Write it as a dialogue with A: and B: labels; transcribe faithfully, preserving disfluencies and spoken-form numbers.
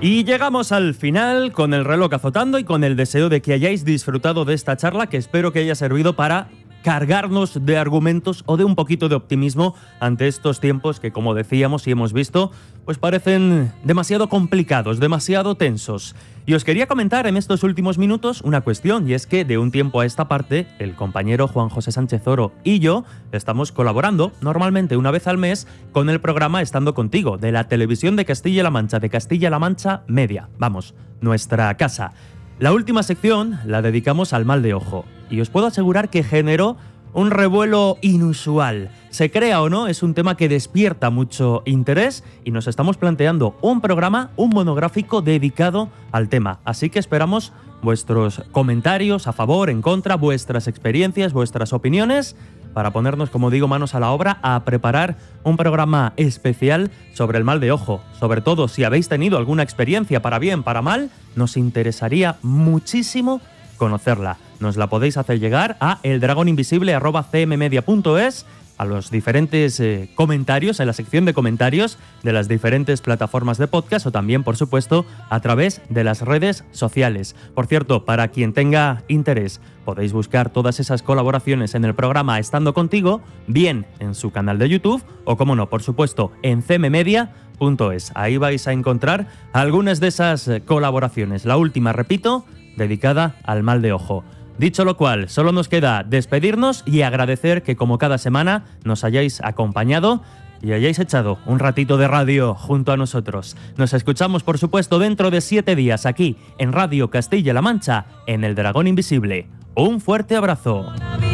A: Y llegamos al final con el reloj azotando y con el deseo de que hayáis disfrutado de esta charla, que espero que haya servido para cargarnos de argumentos o de un poquito de optimismo ante estos tiempos que, como decíamos y hemos visto, pues parecen demasiado complicados, demasiado tensos. Y os quería comentar en estos últimos minutos una cuestión, y es que de un tiempo a esta parte, el compañero Juan José Sánchez Oro y yo estamos colaborando normalmente una vez al mes con el programa Estando Contigo, de la televisión de Castilla-La Mancha, de Castilla-La Mancha Media. Vamos, nuestra casa. La última sección la dedicamos al mal de ojo, y os puedo asegurar que generó un revuelo inusual. Se crea o no, es un tema que despierta mucho interés y nos estamos planteando un programa, un monográfico dedicado al tema. Así que esperamos vuestros comentarios a favor, en contra, vuestras experiencias, vuestras opiniones, para ponernos, como digo, manos a la obra a preparar un programa especial sobre el mal de ojo. Sobre todo, si habéis tenido alguna experiencia, para bien, para mal, nos interesaría muchísimo conocerla. Nos la podéis hacer llegar a eldragoninvisible arroba c m media punto es, a los diferentes eh, comentarios, en la sección de comentarios de las diferentes plataformas de podcast, o también, por supuesto, a través de las redes sociales. Por cierto, para quien tenga interés, podéis buscar todas esas colaboraciones en el programa Estando Contigo, bien en su canal de YouTube, o como no, por supuesto, en c m media punto es. Ahí vais a encontrar algunas de esas colaboraciones. La última, repito, dedicada al mal de ojo. Dicho lo cual, solo nos queda despedirnos y agradecer que, como cada semana, nos hayáis acompañado y hayáis echado un ratito de radio junto a nosotros. Nos escuchamos, por supuesto, dentro de siete días aquí en Radio Castilla-La Mancha, en El Dragón Invisible. Un fuerte abrazo.